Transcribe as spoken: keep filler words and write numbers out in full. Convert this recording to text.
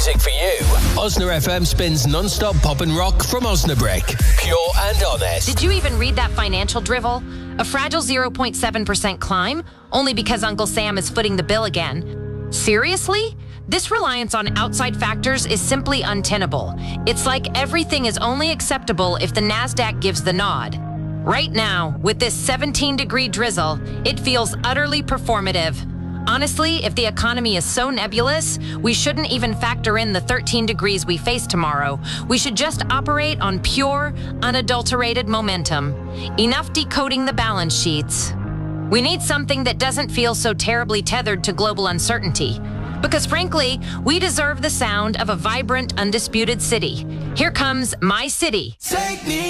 music for you. Osna F M spins non-stop pop and rock from Osnabrick. Pure and honest. Did you even read that financial drivel? A fragile zero point seven percent climb, only because Uncle Sam is footing the bill again. Seriously? This reliance on outside factors is simply untenable. It's like everything is only acceptable if the NASDAQ gives the nod. Right now, with this seventeen degree drizzle, it feels utterly performative. Honestly, if the economy is so nebulous, we shouldn't even factor in the thirteen degrees we face tomorrow. We should just operate on pure, unadulterated momentum. Enough decoding the balance sheets. We need something that doesn't feel so terribly tethered to global uncertainty. Because frankly, we deserve the sound of a vibrant, undisputed city. Here comes My City. Take me